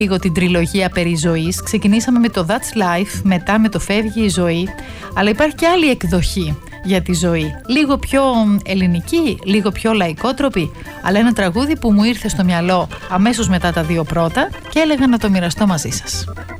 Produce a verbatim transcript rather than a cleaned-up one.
λίγο την τριλογία περί ζωής. Ξεκινήσαμε με το That's Life, μετά με το Φεύγει η ζωή, αλλά υπάρχει και άλλη εκδοχή για τη ζωή. Λίγο πιο ελληνική, λίγο πιο λαϊκότροπη, αλλά ένα τραγούδι που μου ήρθε στο μυαλό αμέσως μετά τα δύο πρώτα και έλεγα να το μοιραστώ μαζί σας.